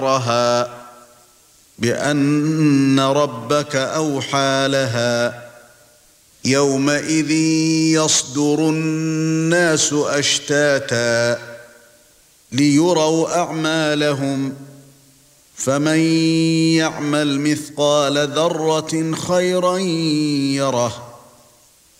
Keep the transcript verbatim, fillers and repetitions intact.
ذَرَهَا بِأَنَّ رَبَّكَ أَوْحَى لَهَا يَوْمَئِذٍ يَصْدُرُ النَّاسُ أَشْتَاتًا لِيُرَوْا أَعْمَالَهُمْ فَمَن يَعْمَلْ مِثْقَالَ ذَرَّةٍ خَيْرًا يَرَهُ